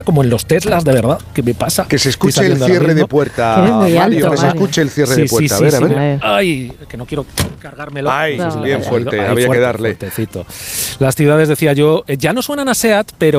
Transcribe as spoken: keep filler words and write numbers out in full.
como en los Teslas, de verdad, ¿qué me pasa? Que se escuche el cierre de puerta, Mario, alto, que se escuche el cierre sí, de puerta. Sí, sí, a ver, sí, a ver. Sí. Ay, que no quiero cargármelo. Ay, no, bien fuerte, ahí, había fuerte, que darle. Fuertecito. Las ciudades, decía yo, ya no suenan a SEAT, pero